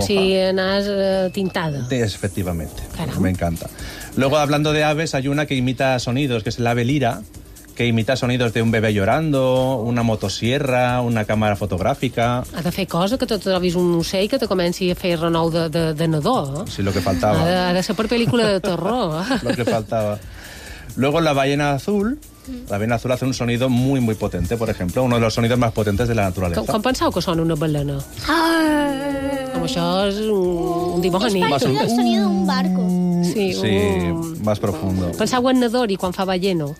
sigui, anàs tintada. Efectivamente, Caramba. me encanta. Luego, hablando de aves, hay una que imita sonidos, que es el ave lira, que imita sonidos de un bebé llorando, una motosierra, una cámara fotográfica. Ha de fer cosa que te trobis un ocell que te comenci a fer renou de nadó. Sí, lo que faltaba. Ha de ser per pel·lícula de terror. Lo que faltaba. Luego la ballena azul. La ballena azul hace un sonido muy, muy potente, por ejemplo. Uno de los sonidos más potentes de la naturaleza. Com penseu que sona una balena? Com això és un dimoni. Es parecido al sonido de un barco. Sí, más profundo. Penseu en Nadori quan fa balleno.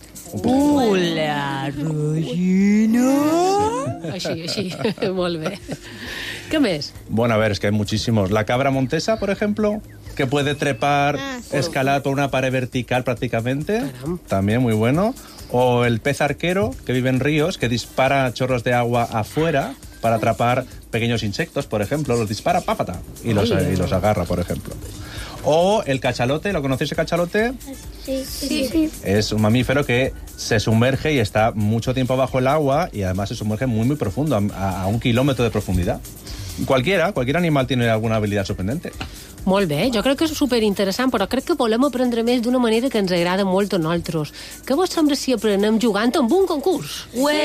Hola, Regina. Així. Molt bé. Què més? Bueno, a ver, es que hay muchísimos. La cabra montesa, por ejemplo, que puede trepar, escalar por una pared vertical prácticamente. Caramba. También muy bueno. O el pez arquero, que vive en ríos, que dispara chorros de agua afuera para atrapar pequeños insectos, por ejemplo. Los dispara, pápata, y los agarra, por ejemplo. O el cachalote, ¿lo conocéis el cachalote? Sí. Es un mamífero que se sumerge y está mucho tiempo bajo el agua y además se sumerge muy, muy profundo, a 1 kilómetro de profundidad. Cualquier animal tiene alguna habilidad sorprendente. Molt bé, jo crec que és superinteressant, però crec que volem aprendre més d'una manera que ens agrada molt a nosaltres. Què vos sembla si aprenem jugant amb un concurs?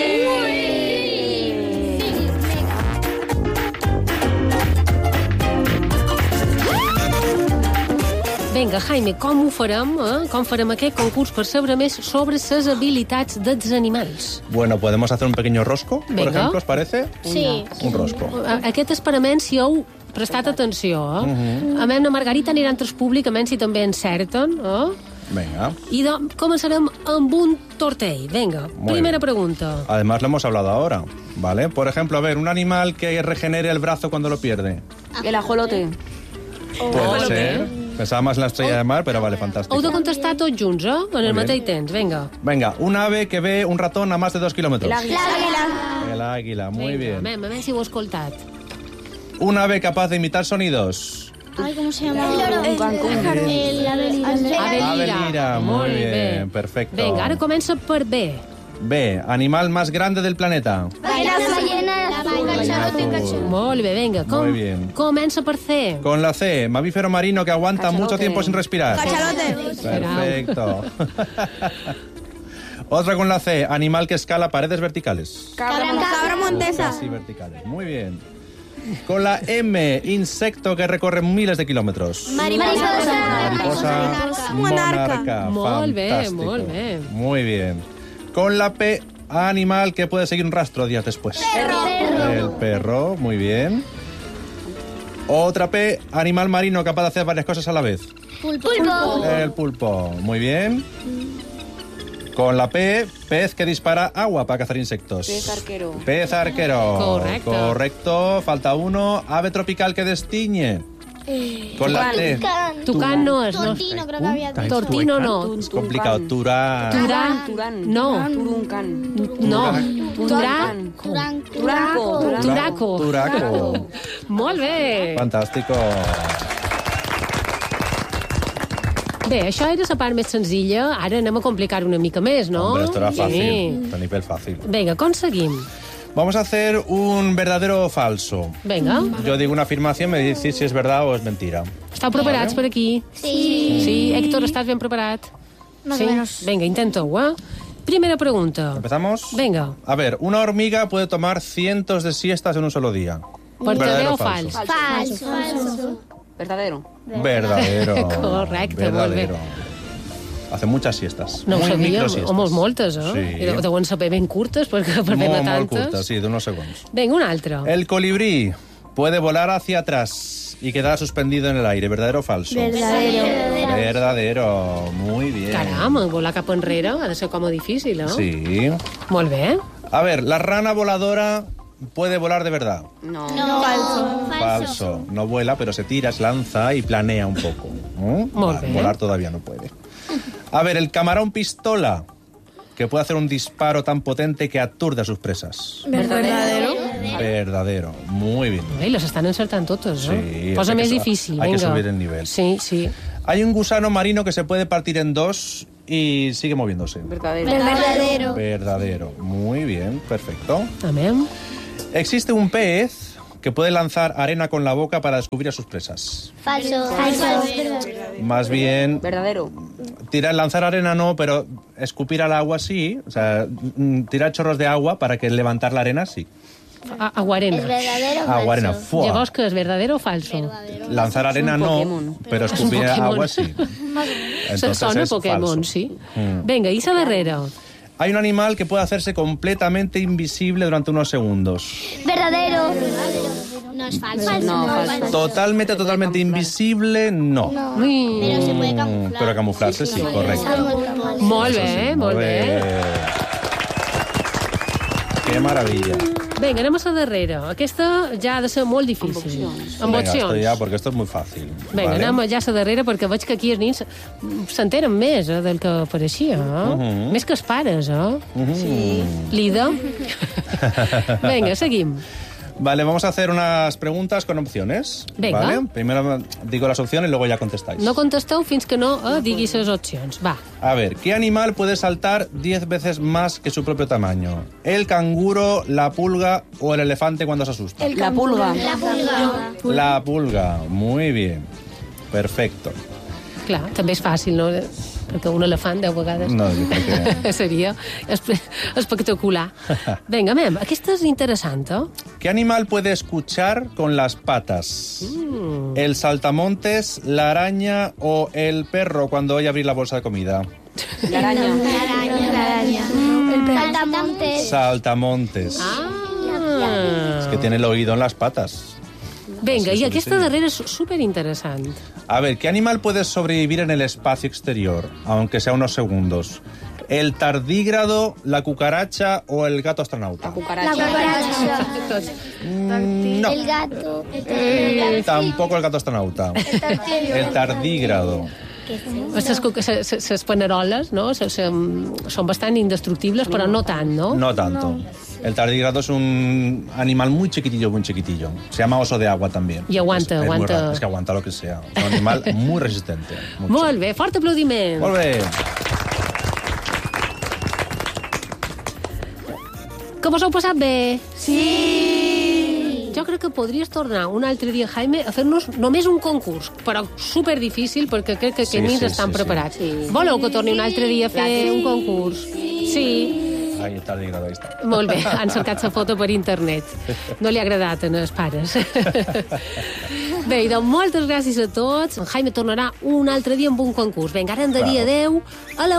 Vinga, Jaime, com ho farem? Com farem aquest concurs per saber més sobre les habilitats dels animals? Bueno, podemos hacer un pequeño rosco, por Venga. ejemplo, ¿os parece? Sí. Un rosco. Aquest experiment, si heu prestat atenció, a més, la Margarita anirà entre el públic, a menys si també encerten, Venga. I començarem amb un tortell. Vinga, Muy primera bien. pregunta. Además lo hemos hablado ahora, ¿vale? Por ejemplo, a ver, un animal que regenere el brazo cuando lo pierde. El ajolote. Puede ser. Pensaba más en la estrella de mar, pero vale, fantástico. Heu de contestar tots junts, en el Muy mateix bien. temps. Vinga. Venga, un ave que ve un ratón a más de 2 kilómetros. El águila. El águila, muy Vinga, bien. a veure si ho he escoltat. Un ave capaz de imitar sonidos. Ay, ¿cómo se llama? Un cancún. El Ave lira, muy Molt bé. bien, perfecto. Vinga, ara comença per B. B, animal más grande del planeta. La ballena azul. Molt bé, vinga. Muy bien. Comença per C. Con la C, mamífero marino que aguanta Cachalote. mucho tiempo sin respirar. Perfecto. Otra con la C, animal que escala paredes verticales. Cabra montesa. Casi verticales, muy bien. Con la M, insecto que recorre miles de kilómetros. Mariposa monarca. Molt bé, Fantástico. molt bé. Muy bien. Con la P, animal que puede seguir un rastro días después. El perro, muy bien. Otra P, animal marino capaz de hacer varias cosas a la vez. Pulpo. El pulpo, muy bien. Con la P, pez que dispara agua para cazar insectos. Pez arquero. Pez arquero. Correcto. Correcto, falta uno. Ave tropical que destiñe. Con la T. Tucán no és, no? Tortino, creo que había dicho. Tortino no. Es complicado. Turán. Turán. No. Turuncan. No. Turán. Turaco. Turaco. Molt bé. Fantástico. Bé, això era la part més senzilla. Ara anem a complicar una mica més, no? Hombre, esto era fácil. Sí. A nivel fácil. Vinga, com seguim? Vamos a hacer un verdadero o falso. Vinga. Yo digo una afirmación, me decís si es verdad o es mentira. Esteu preparats per aquí? Sí. Sí, Héctor, estàs ben preparat? Más o menos. Vinga, intenta-ho, Primera pregunta. ¿Empezamos? Vinga. A ver, una hormiga puede tomar cientos de siestas en un solo día. Verdadero o falso? fals? Falso. Verdadero. Verdadero. Correcte, molt bé. Verdadero. Hace muchas siestas. No ho Muy sabíem, microsiestas. home, moltes, Sí. I deuen saber ben curtes per fer-ne Molt tantes. curtas, sí, de unos segundos. Vinga, un altre. El colibrí puede volar hacia atrás y quedar suspendido en el aire. ¿Verdadero o falso? Verdadero. Muy bien. Caram, volar cap enrere ha de ser com a difícil, no? Sí. Molt bé. A ver, la rana voladora puede volar de verdad. No. Falso. No vuela, pero se tira, se lanza y planea un poco. Molt bé. Volar todavía no puede. A ver, el camarón pistola, que puede hacer un disparo tan potente que aturde a sus presas. Verdadero. Verdadero. Muy bien. Bé, les estan encertant totes, no? Sí, Posa hay que més su- difícil, hay que vinga. subir el nivel. Sí, sí. Hay un gusano marino que se puede partir en dos y sigue moviéndose. Verdadero. Verdadero. Muy bien, perfecto. Amén. Existe un pez que puede lanzar arena con la boca para descubrir a sus presas. Falso. Más bien, Verdadero. lanzar arena no, pero escupir al agua sí. O sea, tirar chorros de agua para que levantar la arena sí. Aguarena. ¿Es verdadero o falso? Aguarena, fuà. Llavors, què és verdadero o falso? Lanzar arena un no, Pokémon. pero escupir Pokémon. agua sí. Se Entonces sona es Pokémon, falso. sí. Vinga, i la darrera? Hay un animal que puede hacerse completamente invisible durante unos segundos. Verdadero. No es falso. No, falso. Totalmente invisible, no. Ui. Pero se puede camuflar. Pero camuflarse sí, correcto. Molt bé, molt bé. Qué maravilla. Vinga, anem a la darrera. Aquesta ja ha de ser molt difícil. Amb Venga, esto opcions. ya, porque esto es muy fácil. Vinga, ¿vale? anem ja a la darrera perquè veig que aquí els nins s'entenen més del que pareixia. Més que els pares, Sí. Lida? Vinga, seguim. Vale, vamos a hacer unas preguntas con opciones. Venga. ¿vale? Primero digo las opciones y luego ya contestáis. No contesteu fins que no diguis les opcions. Va. A ver, ¿qué animal puede saltar 10 veces más que su propio tamaño? ¿El canguro, la pulga o el elefante cuando se asusta? La pulga. La pulga. Muy bien. Perfecto. Clar, també és fàcil, no? Perquè un elefant, 10 vegades... No, yo creo que... Seria espectacular. Vinga, mem, aquesta és interessant, ¿Qué animal puede escuchar con las patas? ¿El saltamontes, la araña o el perro cuando oye abrir la bolsa de comida? La araña. El saltamontes. Saltamontes. Es que tiene el oído en las patas. Vinga, Sí, i aquesta sí. darrera és superinteressant. A ver, ¿qué animal puede sobrevivir en el espacio exterior, aunque sea unos segundos? ¿El tardígrado, la cucaracha o el gato astronauta? La cucaracha. No, El gato. tampoco el gato astronauta. El tardígrado. Les paneroles, no? Són bastant indestructibles, però no tant, no? No tanto. El tardígrado es un animal muy chiquitillo, muy chiquitillo. Se llama oso de agua también. Y aguanta, Es muy aguanta. raro, es que aguanta lo que sea. Es un animal muy resistente. Mucho. Molt bé, fort aplaudiment. Molt bé. Que vos heu passat bé? Sí! Jo crec que podries tornar un altre dia, Jaime, a fer-nos només un concurs, però superdifícil, perquè crec que Sí, aquests nins sí, estan sí, preparats. sí. Voleu que torni un altre dia a fer un concurs? Sí. Ahí el tardígrado, ahí está. Molt bé, han cercat la foto per internet. No li ha agradat als pares. Bé, doncs moltes gràcies a tots. En Jaime tornarà un altre dia amb un concurs. Vinga, ara hem de dir adeu a la